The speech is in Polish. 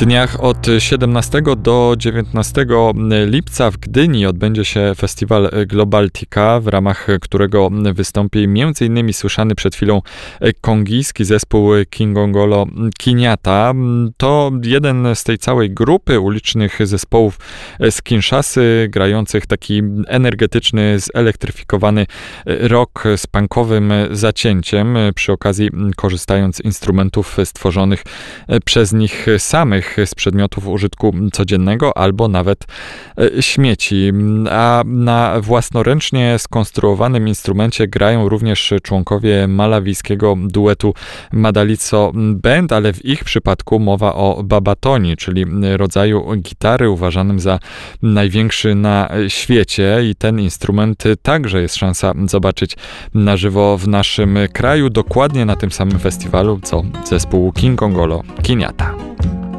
dniach od 17 do 19 lipca w Gdyni odbędzie się festiwal Globaltica, w ramach którego wystąpi m.in. słyszany przed chwilą kongijski zespół Kingongolo Kiniata. To jeden z tej całej grupy ulicznych zespołów z Kinshasy, grających taki energetyczny, zelektryfikowany rock z punkowym zacięciem, przy okazji korzystając z instrumentów stworzonych przez nich samych, z przedmiotów użytku codziennego albo nawet śmieci. A na własnoręcznie skonstruowanym instrumencie grają również członkowie malawijskiego duetu Madalitso Band, ale w ich przypadku mowa o babatoni, czyli rodzaju gitary uważanym za największy na świecie, i ten instrument także jest szansa zobaczyć na żywo w naszym kraju, dokładnie na tym samym festiwalu co zespół Kingongolo Kiniata.